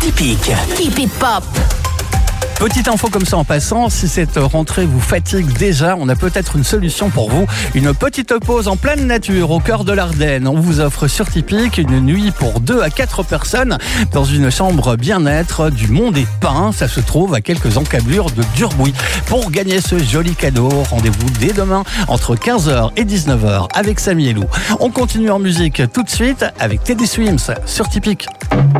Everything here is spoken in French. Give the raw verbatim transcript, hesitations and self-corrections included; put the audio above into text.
Typique. Keep it pop. Petite info comme ça en passant, si cette rentrée vous fatigue déjà, on a peut-être une solution pour vous. Une petite pause en pleine nature au cœur de l'Ardenne. On vous offre sur Typique une nuit pour deux à quatre personnes dans une chambre bien-être du Mont des Pins. Ça se trouve à quelques encablures de Durbuy. Pour gagner ce joli cadeau, rendez-vous dès demain entre quinze heures et dix-neuf heures avec Samy et Lou. On continue en musique tout de suite avec Teddy Swims sur Typique.